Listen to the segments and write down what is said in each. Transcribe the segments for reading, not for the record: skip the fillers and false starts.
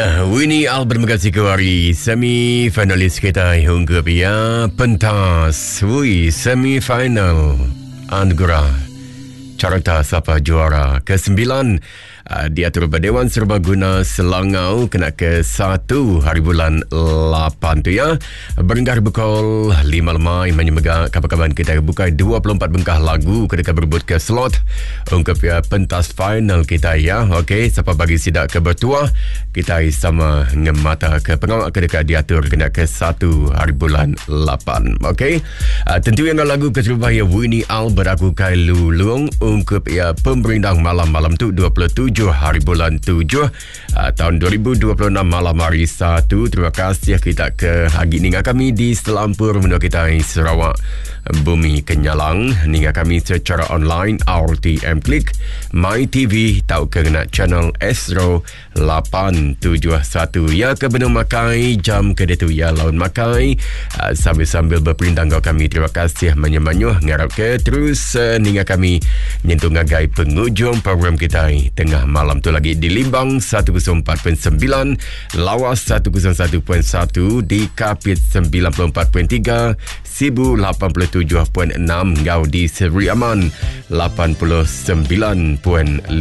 Winnie Albert Megasi Kewari semi-finalis kita hingga ya pentas semi-final anugerah carta siapa juara ke-9 diatur Dewan Serbaguna Selangau kena ke 1 hari bulan 8 tu ya. Berenggah pukul 5 lemai menyemegah kabar-kabar kita buka 24 bengkah lagu ketika berebut ke slot ungkap ya pentas final kita ya. Okey, siapa bagi sidak ke bertuah kita sama ngemata ke pengawak ketika diatur kena ke 1 hari bulan 8. Okey. Tentu yang lagu keserupa ya Winnie Albert aku kai lulung ungkap ya pemberindang malam-malam tu 27 hari bulan 7 tahun 2026 malam hari 1. Terima kasih kita ke Hagi Ninga kami di Selampur menua kita Sarawak Bumi Kenyalang Ninga kami secara online RTM Klik My TV tahu kena channel Astro 871 ya ke benung makai jam ke detu ya laun makai sambil-sambil berperindang kami terima kasih menyemanyuh ngarap ke terus Ninga kami nyentuh ngagai penghujung program kita tengah malam tu lagi di Limbang 104.9, Lawas 101.1, di Kapit 94.3, Sibu 87.6, Ngau di Seri Aman 89.5.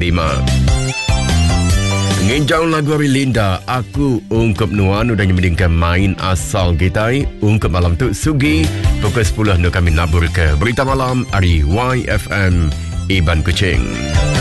Nginjau lagu Linda, aku ungkap nuan udah nyemedingkan main asal kita ungkap malam tu Sugi pukul 10 nu kami nabur ke berita malam dari YFM Iban Kuching.